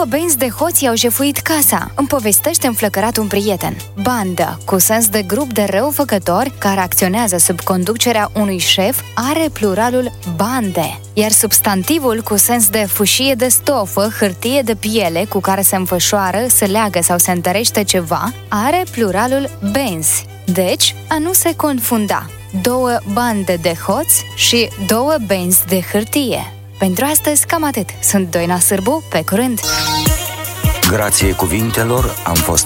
benzi de hoți i-au jefuit casa, îmi povestește înflăcărat un prieten. Bandă, cu sens de grup de răufăcători care acționează sub conducerea unui șef, are pluralul bande, iar substantivul cu sens de fâșie de stofă, hârtie de piele cu care se înfășoară, se leagă sau se întărește ceva, are pluralul benzi. Deci, a nu se confunda. 2 bande de hoți și 2 benzi de hârtie. Pentru astăzi, cam atât. Sunt Doina Sârbu, pe curând! Grație cuvintelor am fost